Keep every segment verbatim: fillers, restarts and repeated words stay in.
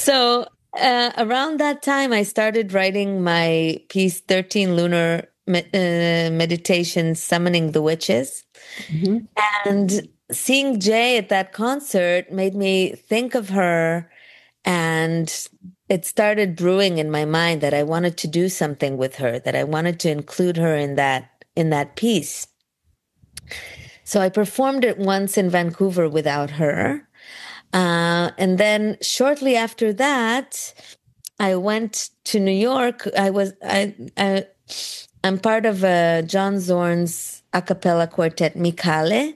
So uh, around that time, I started writing my piece, thirteen Lunar Me- uh, Meditations Summoning the Witches. Hmm. And seeing Jay at that concert made me think of her, and it started brewing in my mind that I wanted to do something with her, that I wanted to include her in that in that piece. So I performed it once in Vancouver without her. Uh, and then shortly after that, I went to New York. I was I, I I'm part of uh, John Zorn's a cappella quartet Mikale,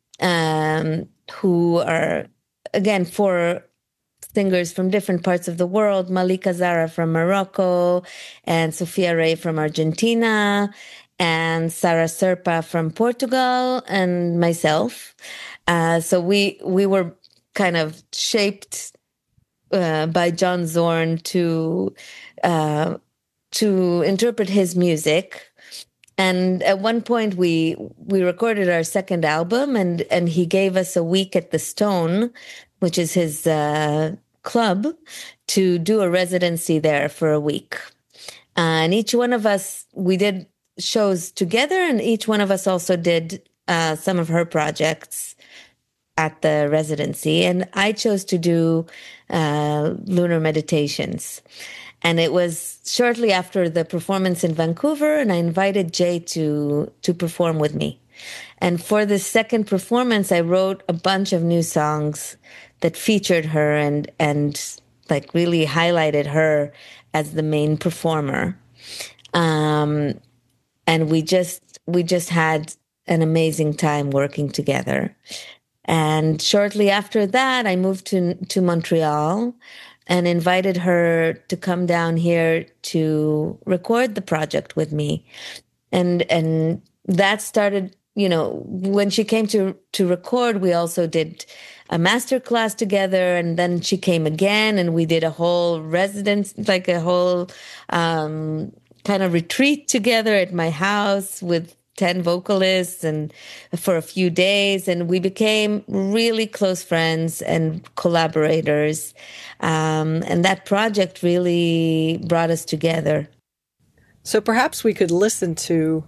um, who are again four singers from different parts of the world: Malika Zara from Morocco, and Sofia Rey from Argentina, and Sarah Serpa from Portugal, and myself. Uh, so we we were kind of shaped uh, by John Zorn to uh, to interpret his music. And at one point, we we recorded our second album, and and he gave us a week at the Stone, which is his uh, club, to do a residency there for a week. Uh, and each one of us, we did shows together, and each one of us also did uh, some of her projects at the residency. And I chose to do uh, lunar meditations. And it was shortly after the performance in Vancouver, and I invited Jay to to perform with me. And for the second performance, I wrote a bunch of new songs that featured her and and like really highlighted her as the main performer. Um, and we just we just had an amazing time working together. And shortly after that, I moved to to Montreal and invited her to come down here to record the project with me. And and that started, you know, when she came to to record, we also did a master class together, and then she came again and we did a whole residence, like a whole um kind of retreat together at my house with ten vocalists and for a few days, and we became really close friends and collaborators. Um, and that project really brought us together. So perhaps we could listen to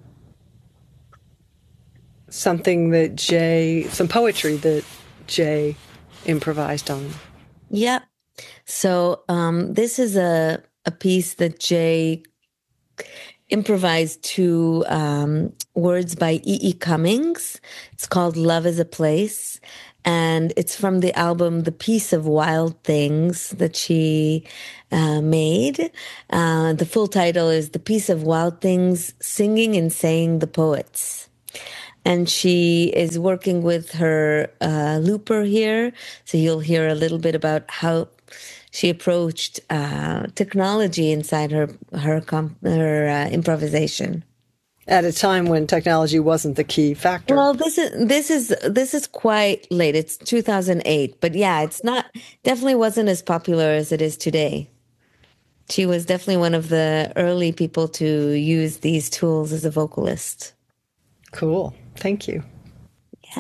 something that Jay, some poetry that Jay improvised on. Yeah. So um, this is a a piece that Jay improvised to um, words by E. E. Cummings. It's called Love is a Place. And it's from the album The Piece of Wild Things that she uh, made. Uh, the full title is The Piece of Wild Things, Singing and Saying the Poets. And she is working with her uh, looper here. So you'll hear a little bit about how she approached uh, technology inside her her comp- her uh, improvisation. At a time when technology wasn't the key factor. Well, this is this is this is quite late. It's two thousand eight, but yeah, it's not definitely wasn't as popular as it is today. She was definitely one of the early people to use these tools as a vocalist. Cool. Thank you.